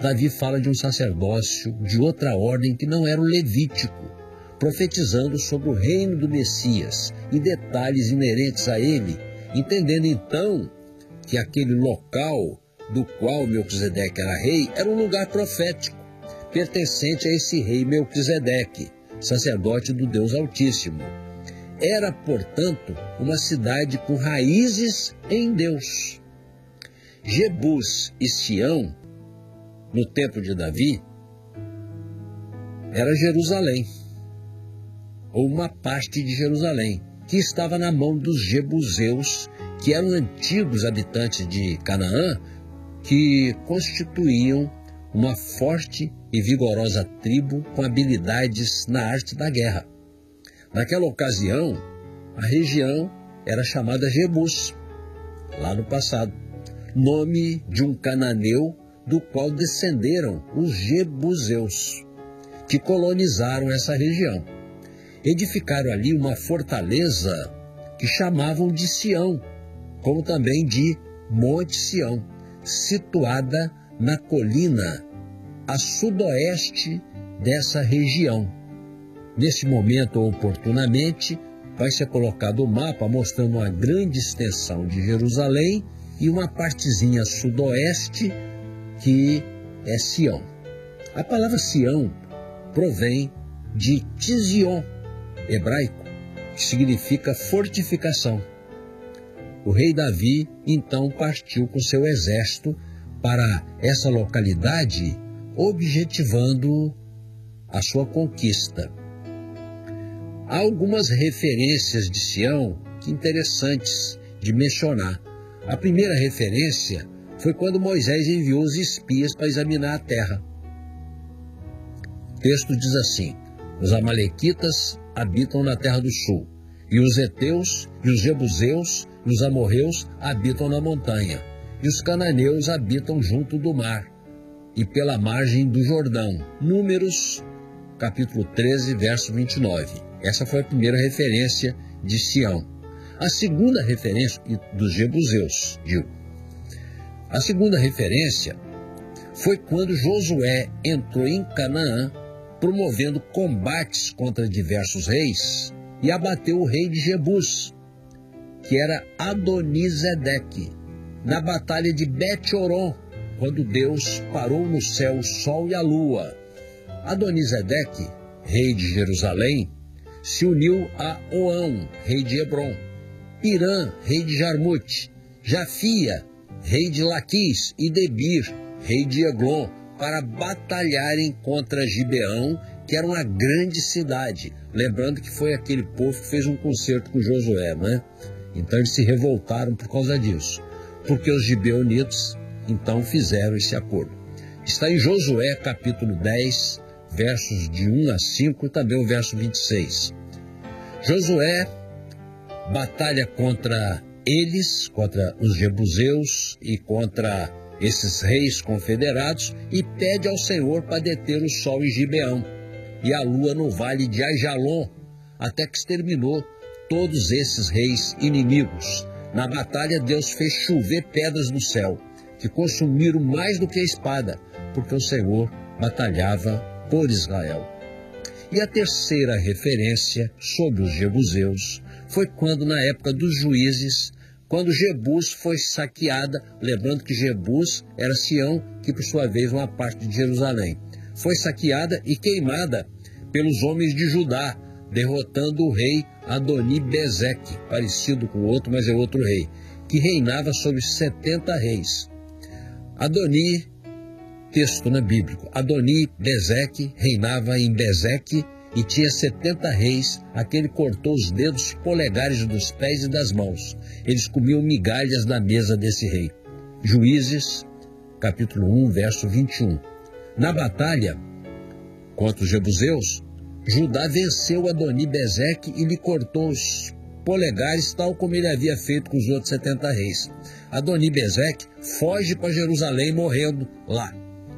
Davi fala de um sacerdócio de outra ordem que não era o levítico, profetizando sobre o reino do Messias e detalhes inerentes a ele, entendendo então que aquele local do qual Melquisedeque era rei era um lugar profético, pertencente a esse rei Melquisedeque, sacerdote do Deus Altíssimo. Era, portanto, uma cidade com raízes em Deus. Jebus e Sião, no tempo de Davi, era Jerusalém, ou uma parte de Jerusalém, que estava na mão dos jebuseus, que eram antigos habitantes de Canaã, que constituíam uma forte e vigorosa tribo com habilidades na arte da guerra. Naquela ocasião, a região era chamada Jebus, lá no passado, nome de um cananeu do qual descenderam os jebuseus, que colonizaram essa região. Edificaram ali uma fortaleza que chamavam de Sião, como também de Monte Sião, situada na colina a sudoeste dessa região. Neste momento, oportunamente, vai ser colocado o mapa mostrando uma grande extensão de Jerusalém e uma partezinha sudoeste que é Sião. A palavra Sião provém de Tizion, hebraico, que significa fortificação. O rei Davi, então, partiu com seu exército para essa localidade, objetivando a sua conquista. Há algumas referências de Sião que interessantes de mencionar. A primeira referência foi quando Moisés enviou os espias para examinar a terra. O texto diz assim: os amalequitas habitam na terra do sul, e os heteus, e os jebuseus, e os amorreus habitam na montanha, e os cananeus habitam junto do mar, e pela margem do Jordão. Números, capítulo 13, verso 29. Essa foi a primeira referência de Sião. A segunda referência dos jebuseus, digo. A segunda referência foi quando Josué entrou em Canaã, promovendo combates contra diversos reis, e abateu o rei de Jebus, que era Adonisedeque, na batalha de Bet-Horon, quando Deus parou no céu o sol e a lua. Adonisedeque, rei de Jerusalém, se uniu a Oão, rei de Hebron, Pirã, rei de Jarmute, Jafia, rei de Laquis, e Debir, rei de Eglon, para batalharem contra Gibeão, que era uma grande cidade. Lembrando que foi aquele povo que fez um concerto com Josué, né? Então eles se revoltaram por causa disso, porque os gibeonitas então fizeram esse acordo. Está em Josué capítulo 10, versos de 1 a 5 e também o verso 26. Josué batalha contra eles, contra os jebuseus e contra esses reis confederados, e pede ao Senhor para deter o sol em Gibeão e a lua no vale de Aijalon, até que exterminou todos esses reis inimigos. Na batalha, Deus fez chover pedras do céu, que consumiram mais do que a espada, porque o Senhor batalhava por Israel. E a terceira referência sobre os jebuseus foi quando, na época dos juízes, quando Jebus foi saqueada, lembrando que Jebus era Sião, que por sua vez uma parte de Jerusalém, foi saqueada e queimada pelos homens de Judá, derrotando o rei Adoni-Bezeque, parecido com o outro, mas é outro rei, que reinava sobre 70 reis. Adoni, texto na Bíblia, Adoni-Bezeque reinava em Bezeque e tinha 70 reis, a quem ele cortou os dedos polegares dos pés e das mãos. Eles comiam migalhas da mesa desse rei. Juízes, capítulo 1, verso 21. Na batalha contra os jebuseus, Judá venceu Adoni-Bezeque e lhe cortou os polegares, tal como ele havia feito com os outros 70 reis. Adoni-Bezeque foge para Jerusalém, morrendo lá.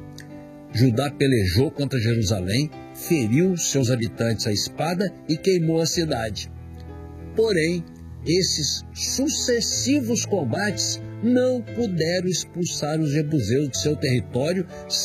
Judá pelejou contra Jerusalém, feriu seus habitantes à espada e queimou a cidade. Porém, esses sucessivos combates não puderam expulsar os jebuseus de seu território,